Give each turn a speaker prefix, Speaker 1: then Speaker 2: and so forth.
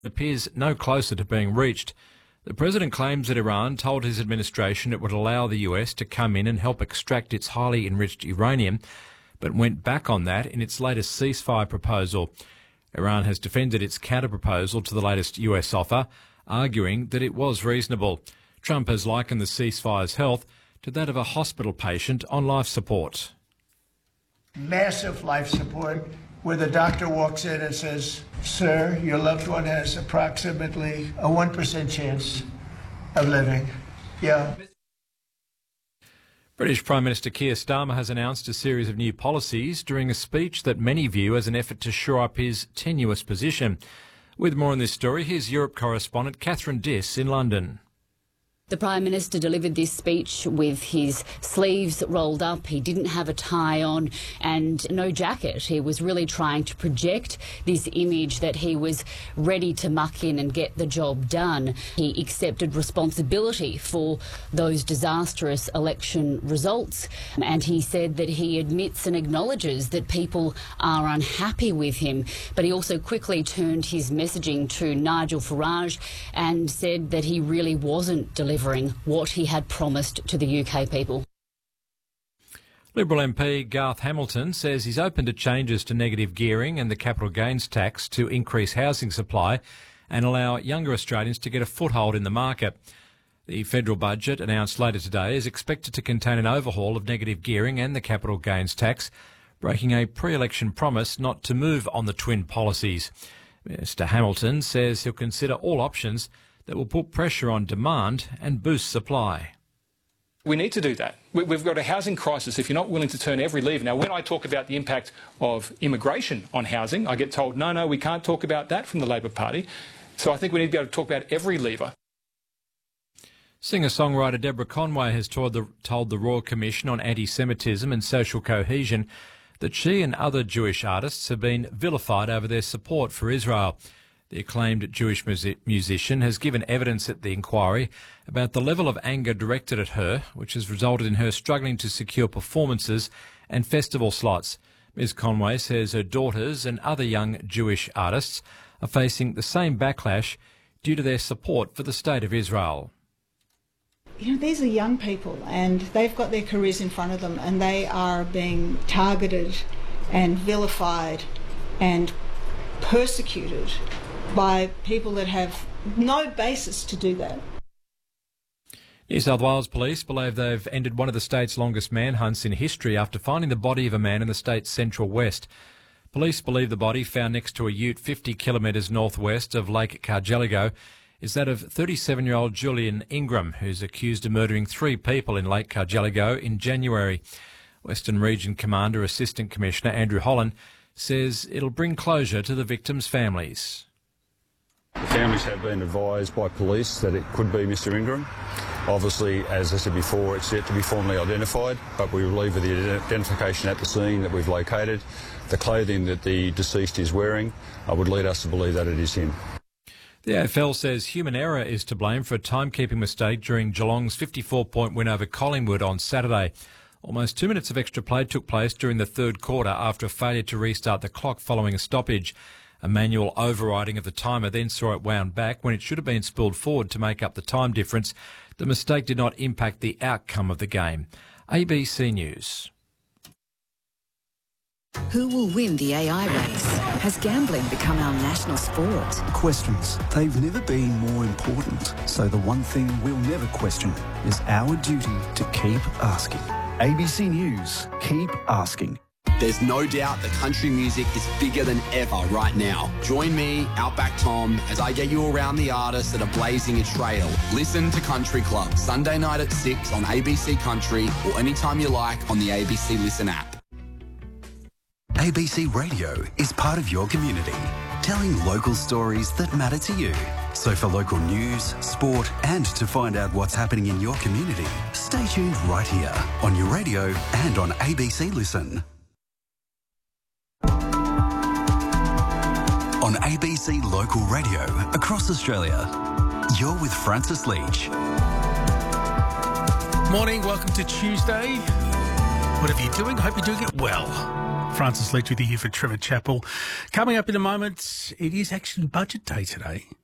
Speaker 1: appears no closer to being reached. The president claims that Iran told his administration it would allow the US to come in and help extract its highly enriched uranium, but went back on that in its latest ceasefire proposal. Iran has defended its counter-proposal to the latest US offer, arguing that it was reasonable. Trump has likened the ceasefire's health to that of a hospital patient on life support.
Speaker 2: Massive life support, where the doctor walks in and says, "Sir, your loved one has approximately a 1% chance of living." Yeah.
Speaker 1: British Prime Minister Keir Starmer has announced a series of new policies during a speech that many view as an effort to shore up his tenuous position. With more on this story, here's Europe correspondent Catherine Diss in London.
Speaker 3: The Prime Minister delivered this speech with his sleeves rolled up. He didn't have a tie on and no jacket. He was really trying to project this image that he was ready to muck in and get the job done. He accepted responsibility for those disastrous election results, and he said that he admits and acknowledges that people are unhappy with him. But he also quickly turned his messaging to Nigel Farage and said that he really wasn't delivering what he had promised to the UK people.
Speaker 1: Liberal MP Garth Hamilton says he's open to changes to negative gearing and the capital gains tax to increase housing supply and allow younger Australians to get a foothold in the market. The federal budget announced later today is expected to contain an overhaul of negative gearing and the capital gains tax, breaking a pre-election promise not to move on the twin policies. Mr Hamilton says he'll consider all options that will put pressure on demand and boost supply.
Speaker 4: We need to do that. We've got a housing crisis if you're not willing to turn every lever. Now, when I talk about the impact of immigration on housing, I get told, no, we can't talk about that from the Labor Party. So I think we need to be able to talk about every lever.
Speaker 1: Singer-songwriter Deborah Conway has told the Royal Commission on Anti-Semitism and Social Cohesion that she and other Jewish artists have been vilified over their support for Israel. The acclaimed Jewish musician has given evidence at the inquiry about the level of anger directed at her, which has resulted in her struggling to secure performances and festival slots. Ms Conway says her daughters and other young Jewish artists are facing the same backlash due to their support for the State of Israel.
Speaker 5: You know, these are young people and they've got their careers in front of them and they are being targeted and vilified and persecuted by people that have no basis to do that.
Speaker 1: New South Wales Police believe they've ended one of the state's longest manhunts in history after finding the body of a man in the state's central west. Police believe the body, found next to a ute 50 kilometres northwest of Lake Cargelligo, is that of 37-year-old Julian Ingram, who's accused of murdering 3 people in Lake Cargelligo in January. Western Region Commander Assistant Commissioner Andrew Holland says it'll bring closure to the victims' families.
Speaker 6: The families have been advised by police that it could be Mr Ingram. Obviously, as I said before, it's yet to be formally identified, but we believe with the identification at the scene that we've located, the clothing that the deceased is wearing would lead us to believe that it is him.
Speaker 1: The AFL says human error is to blame for a timekeeping mistake during Geelong's 54-point win over Collingwood on Saturday. Almost 2 minutes of extra play took place during the third quarter after a failure to restart the clock following a stoppage. A manual overriding of the timer then saw it wound back when it should have been spilled forward to make up the time difference. The mistake did not impact the outcome of the game. ABC News.
Speaker 7: Who will win the AI race? Has gambling become our national sport?
Speaker 8: Questions. They've never been more important. So the one thing we'll never question is our duty to keep asking. ABC News. Keep asking.
Speaker 9: There's no doubt that country music is bigger than ever right now. Join me, Outback Tom, as I get you around the artists that are blazing a trail. Listen to Country Club, Sunday night at 6 on ABC Country or anytime you like on the ABC Listen app.
Speaker 10: ABC Radio is part of your community, telling local stories that matter to you. So for local news, sport and to find out what's happening in your community, stay tuned right here on your radio and on ABC Listen. On ABC Local Radio across Australia, you're with Francis Leach.
Speaker 11: Morning, welcome to Tuesday. Whatever you're doing, hope you're doing it well. Francis Leach with you here for Trevor Chappell. Coming up in a moment, it is actually Budget Day today.